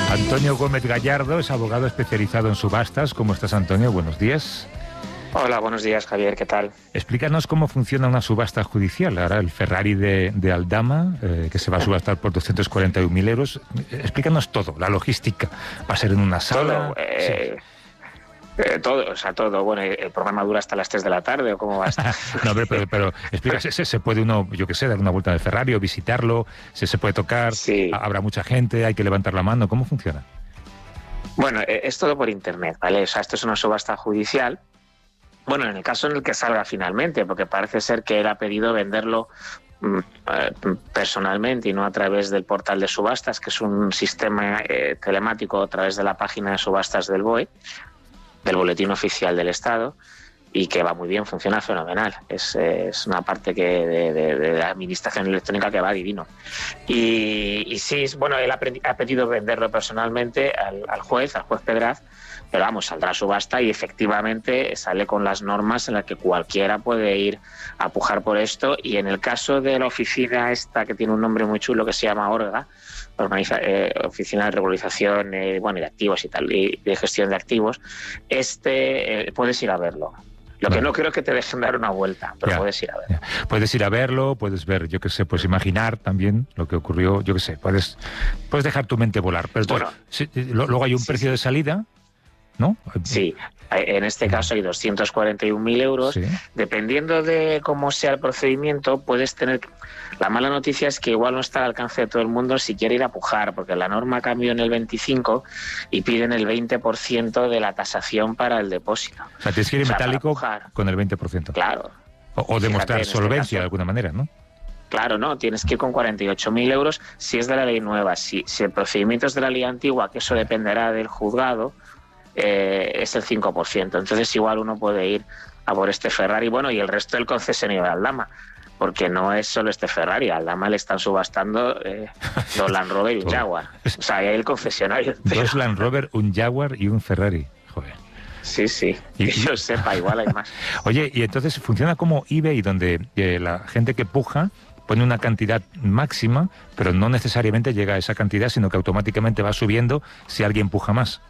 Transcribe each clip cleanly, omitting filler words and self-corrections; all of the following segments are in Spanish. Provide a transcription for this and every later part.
Antonio Gómez Gallardo es abogado especializado en subastas. ¿Cómo estás, Antonio? Buenos días. Hola, buenos días, Javier. ¿Qué tal? Explícanos cómo funciona una subasta judicial. Ahora el Ferrari de Aldama, que se va a subastar por 241.000 euros. Explícanos todo, la logística. ¿Va a ser en una sala? Todo, todo. Bueno, ¿el programa dura hasta las 3 de la tarde o cómo va a estar? No, pero explica, ¿se puede uno, yo qué sé, dar una vuelta de Ferrari o visitarlo? ¿Se puede tocar? Sí. ¿Habrá mucha gente? ¿Hay que levantar la mano? ¿Cómo funciona? Bueno, es todo por internet, ¿vale? O sea, esto es una subasta judicial. Bueno, en el caso en el que salga finalmente, porque parece ser que él ha pedido venderlo personalmente y no a través del portal de subastas, que es un sistema telemático a través de la página de subastas del BOE, del Boletín Oficial del Estado, y que va muy bien, funciona fenomenal. Es una parte de la administración electrónica que va divino. Y sí, bueno, él ha pedido venderlo personalmente al juez Pedraz, pero vamos, saldrá a subasta y efectivamente sale con las normas en las que cualquiera puede ir a pujar por esto. Y en el caso de la oficina esta, que tiene un nombre muy chulo, que se llama ORGA, Oficina de Regularización y de Activos y tal, y de Gestión de Activos, puedes ir a verlo. Lo que no creo que te dejen dar una vuelta, pero puedes ir a verlo. Puedes ir a verlo, puedes ver, yo qué sé, puedes imaginar también lo que ocurrió, yo qué sé, puedes dejar tu mente volar. Pero bueno, luego hay un precio de salida, ¿no? Sí, en este caso hay 241.000 euros. Sí. Dependiendo de cómo sea el procedimiento, puedes tener... La mala noticia es que igual no está al alcance de todo el mundo si quiere ir a pujar, porque la norma cambió en el 25 y piden el 20% de la tasación para el depósito. O sea, tienes que ir en metálico con el 20%. Claro. O demostrar solvencia de alguna manera, ¿no? Claro, no, tienes que ir con 48.000 euros si es de la ley nueva. Si el procedimiento es de la ley antigua, que eso dependerá del juzgado, es el 5%. Entonces igual uno puede ir a por este Ferrari, bueno, y el resto del concesionario de Aldama, porque no es solo este Ferrari, a Aldama le están subastando dos Land Rover y un Jaguar. O sea, hay el concesionario. Dos Land Rover, un Jaguar y un Ferrari. Joder. Sí, que yo sepa, igual hay más. Oye, y entonces funciona como eBay, donde la gente que puja pone una cantidad máxima, pero no necesariamente llega a esa cantidad, sino que automáticamente va subiendo si alguien puja más.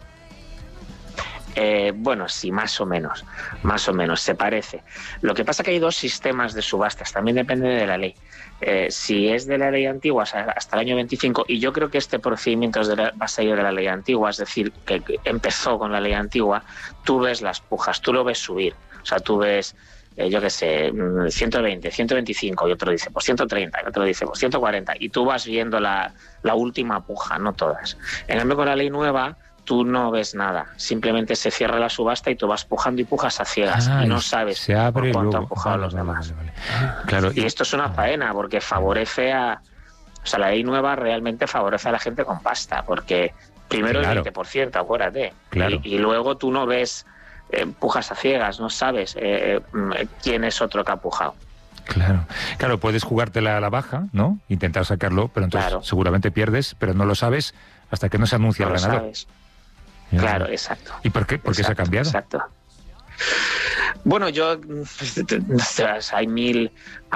Bueno, sí, más o menos, se parece. Lo que pasa es que hay dos sistemas de subastas, también depende de la ley. Si es de la ley antigua hasta el año 25, y yo creo que este procedimiento va a salir de la ley antigua, es decir, que empezó con la ley antigua, tú ves las pujas, tú lo ves subir, o sea, tú ves... yo qué sé, 120, 125, y otro dice, pues 130, y otro dice, pues 140, y tú vas viendo la última puja, no todas. En cambio, con la ley nueva, tú no ves nada, simplemente se cierra la subasta y tú vas pujando y pujas a ciegas y no sabes por cuánto han pujado los demás. Vale. Claro. Y esto es una faena porque favorece o sea, la ley nueva realmente favorece a la gente con pasta, porque primero el 20%, acuérdate, y luego tú no ves, pujas a ciegas, no sabes quién es otro que ha pujado. Claro, puedes jugártela a la baja, ¿no? Intentar sacarlo, pero entonces seguramente pierdes, pero no lo sabes hasta que no se anuncia el ganador. Sabes. Claro, exacto. ¿Y por qué? ¿Por qué se ha cambiado? Exacto. Bueno, hay mil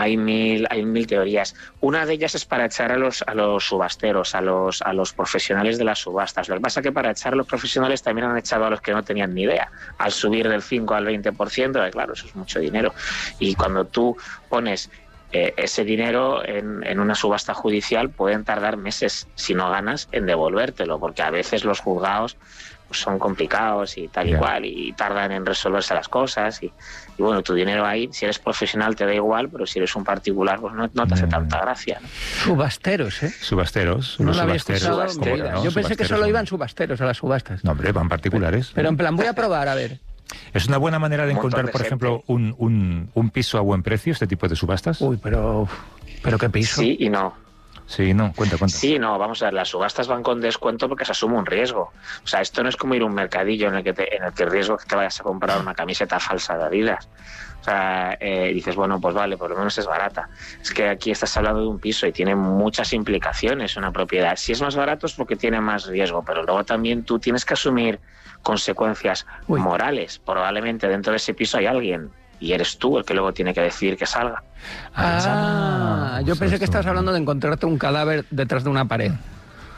teorías. Una de ellas es para echar a los subasteros, a los profesionales de las subastas. Lo que pasa es que para echar a los profesionales también han echado a los que no tenían ni idea. Al subir del 5 al 20%, claro, eso es mucho dinero. Y cuando tú pones ese dinero en una subasta judicial, pueden tardar meses, si no ganas, en devolvértelo, porque a veces los juzgados son complicados y tal y cual, y tardan en resolverse las cosas, y bueno, tu dinero ahí, si eres profesional te da igual, pero si eres un particular, pues no te hace tanta gracia, ¿no? Subasteros, ¿eh? Subasteros. No lo había escuchado en mi vida. Yo pensé que solo iban subasteros a las subastas. No, hombre, van particulares. Pero en plan, voy a probar, a ver. ¿Es una buena manera de encontrar, por ejemplo, un piso a buen precio, este tipo de subastas? Uy, pero ¿qué piso? Sí y no. Sí, no, cuenta. Sí, no, vamos a ver, las subastas van con descuento porque se asume un riesgo. O sea, esto no es como ir a un mercadillo en el que el riesgo es que te vayas a comprar una camiseta falsa de Adidas. O sea, dices, bueno, pues vale, por lo menos es barata. Es que aquí estás hablando de un piso y tiene muchas implicaciones una propiedad. Si es más barato es porque tiene más riesgo, pero luego también tú tienes que asumir consecuencias morales. Probablemente dentro de ese piso hay alguien y eres tú el que luego tiene que decidir que salga. Yo pensé que estabas hablando de encontrarte un cadáver detrás de una pared.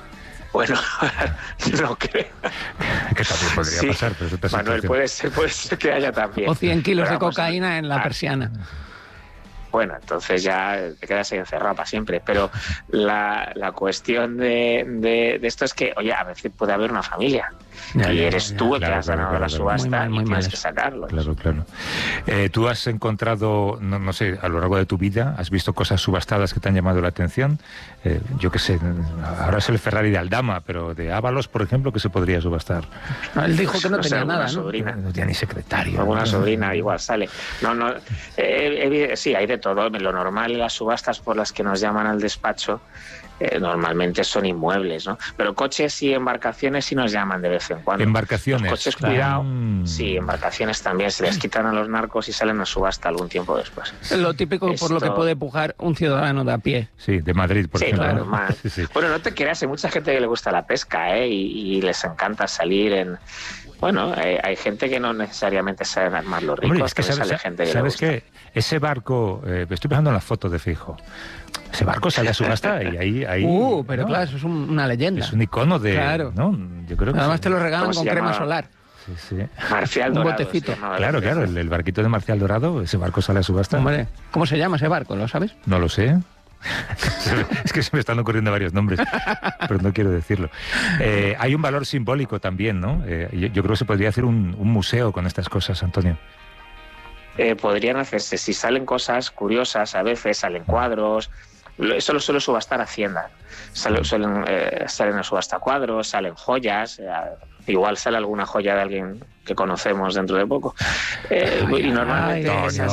Bueno, no creo. Que también podría pasar. Pero es Manuel, puede ser que haya también. O 100 kilos de cocaína en la persiana. Bueno, entonces ya te quedas ahí encerrado para siempre. Pero la cuestión de esto es que, oye, a veces puede haber una familia. Y eres tú el que has ganado la subasta y tienes que sacarlo. Claro. ¿Tú has encontrado, no sé, a lo largo de tu vida, has visto cosas subastadas que te han llamado la atención? Yo qué sé, ahora es el Ferrari de Aldama, pero de Ábalos, por ejemplo, que se podría subastar. Él dijo que no tenía nada, ¿no? Sobrina. No tenía ni secretario. Alguna sobrina igual sale. Sí, hay de todo. Lo normal en las subastas por las que nos llaman al despacho normalmente son inmuebles, ¿no? Pero coches y embarcaciones sí nos llaman de vez en cuando. ¿Embarcaciones? Los coches, cuidado. Sí, embarcaciones también se les quitan a los narcos y salen a subasta algún tiempo después. Lo típico por lo que puede pujar un ciudadano de a pie. Sí, de Madrid, por ejemplo. Claro, sí. Bueno, no te creas, hay mucha gente que le gusta la pesca, y les encanta salir en... Bueno, hay gente que no necesariamente sabe armar los ricos. Hombre, es que ¿sabes qué? Ese barco, estoy pensando en las fotos de Feijóo. Ese barco sale a subasta y ahí pero claro, eso es una leyenda. Es un icono de... Claro. ¿no? Yo creo que además te lo regalan con crema solar. Sí. Marcial Dorado. Un botecito. Claro, el barquito de Marcial Dorado, ese barco sale a subasta. Hombre, ¿cómo se llama ese barco? ¿Lo sabes? No lo sé. Es que se me están ocurriendo varios nombres, pero no quiero decirlo. Hay un valor simbólico también, ¿no? Yo creo que se podría hacer un museo con estas cosas, Antonio. Podrían hacerse, si salen cosas curiosas, a veces salen cuadros. Eso lo suele subastar Hacienda. Salen a subasta cuadros, salen joyas. Igual sale alguna joya de alguien que conocemos dentro de poco. Y normalmente esas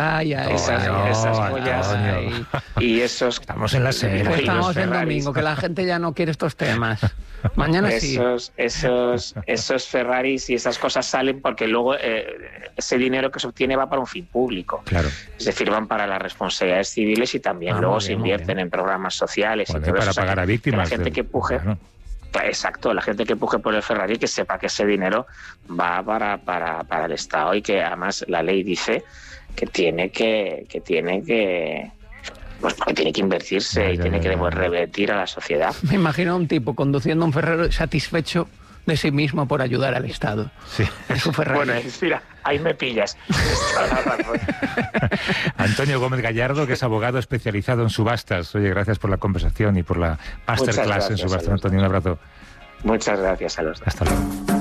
joyas y esos... Estamos en la serie. Estamos en domingo, que la gente ya no quiere estos temas. Mañana sí. Esos Ferraris y esas cosas salen porque luego ese dinero que se obtiene va para un fin público. Claro. Es decir, van para las responsabilidades civiles y también luego se invierten en programas sociales. Bueno, y todo para eso. pagar a víctimas. La gente que puje... Claro. Exacto, la gente que puje por el Ferrari que sepa que ese dinero va para el Estado y que además la ley dice que tiene que invertirse y tiene que revertir a la sociedad. Me imagino a un tipo conduciendo un Ferrari satisfecho de sí mismo por ayudar al Estado. Sí. En su Ferrari. Bueno, mira, ahí me pillas. Antonio Gómez Gallardo, que es abogado especializado en subastas. Oye, gracias por la conversación y por la masterclass en subastas. Antonio, un abrazo. Muchas gracias a los dos. Hasta luego.